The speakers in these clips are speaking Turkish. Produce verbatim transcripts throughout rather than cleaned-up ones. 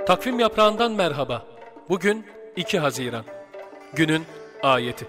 Takvim yaprağından merhaba. Bugün iki Haziran. Günün ayeti.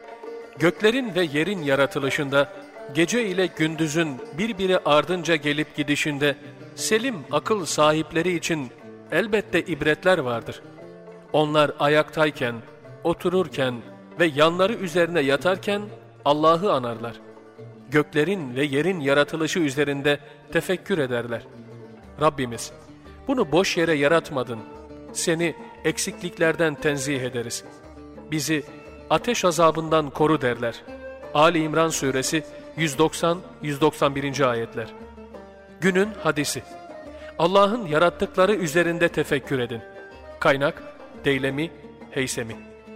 Göklerin ve yerin yaratılışında, gece ile gündüzün birbiri ardınca gelip gidişinde, selim akıl sahipleri için elbette ibretler vardır. Onlar ayaktayken, otururken ve yanları üzerine yatarken Allah'ı anarlar. Göklerin ve yerin yaratılışı üzerinde tefekkür ederler. Rabbimiz, bunu boş yere yaratmadın. Seni eksikliklerden tenzih ederiz. Bizi ateş azabından koru derler. Ali İmran Suresi yüz doksan yüz doksan birinci ayetler. Günün hadisi. Allah'ın yarattıkları üzerinde tefekkür edin. Kaynak Deylemi, Heysemi.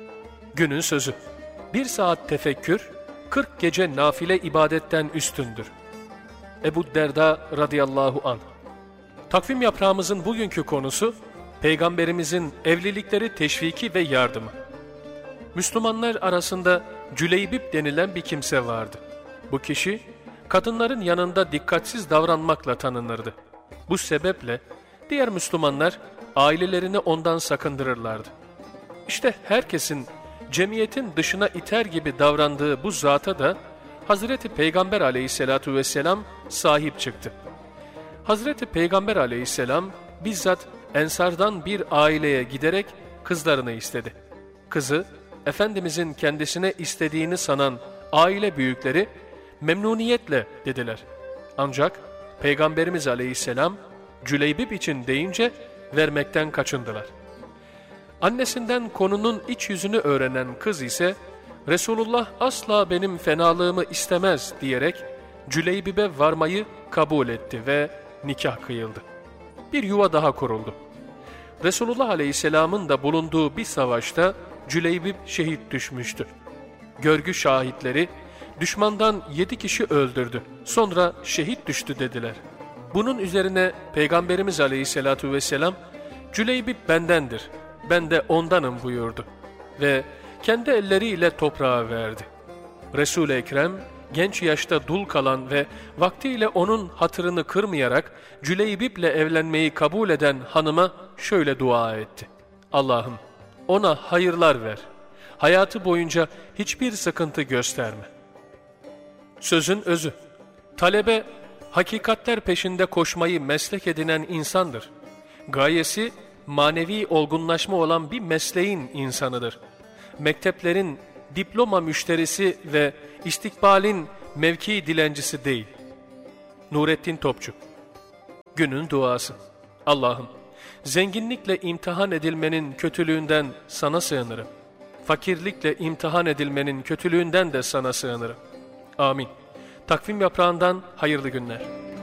Günün sözü. Bir saat tefekkür, kırk gece nafile ibadetten üstündür. Ebu Derda radıyallahu anh. Takvim yaprağımızın bugünkü konusu, Peygamberimizin evlilikleri teşviki ve yardımı. Müslümanlar arasında Cüleybib denilen bir kimse vardı. Bu kişi, kadınların yanında dikkatsiz davranmakla tanınırdı. Bu sebeple diğer Müslümanlar ailelerini ondan sakındırırlardı. İşte herkesin cemiyetin dışına iter gibi davrandığı bu zata da Hazreti Peygamber aleyhissalatu vesselam sahip çıktı. Hazreti Peygamber aleyhisselam bizzat Ensardan bir aileye giderek kızlarını istedi. Kızı, Efendimizin kendisine istediğini sanan aile büyükleri memnuniyetle dediler. Ancak Peygamberimiz aleyhisselam Cüleybib için deyince vermekten kaçındılar. Annesinden konunun iç yüzünü öğrenen kız ise Resulullah asla benim fenalığımı istemez diyerek Cüleybib'e varmayı kabul etti ve nikah kıyıldı. Bir yuva daha kuruldu. Resulullah Aleyhisselam'ın da bulunduğu bir savaşta Cüleybib şehit düşmüştü. Görgü şahitleri düşmandan yedi kişi öldürdü. Sonra şehit düştü dediler. Bunun üzerine Peygamberimiz Aleyhisselatu Vesselam Cüleybib bendendir, ben de ondanım buyurdu ve kendi elleriyle toprağa verdi. Resul-i Ekrem genç yaşta dul kalan ve vaktiyle onun hatırını kırmayarak Cüleybib'le evlenmeyi kabul eden hanıma şöyle dua etti. Allah'ım ona hayırlar ver. Hayatı boyunca hiçbir sıkıntı gösterme. Sözün özü. Talebe, hakikatler peşinde koşmayı meslek edinen insandır. Gayesi, manevi olgunlaşma olan bir mesleğin insanıdır. Mekteplerin diploma müşterisi ve istikbalin mevki dilencisi değil. Nurettin Topçu. Günün duası. Allah'ım, zenginlikle imtihan edilmenin kötülüğünden sana sığınırım. Fakirlikle imtihan edilmenin kötülüğünden de sana sığınırım. Amin. Takvim yaprağından hayırlı günler.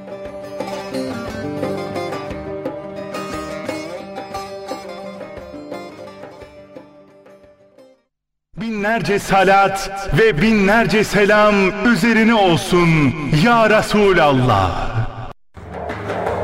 Binlerce salat ve binlerce selam üzerine olsun ya Resulallah.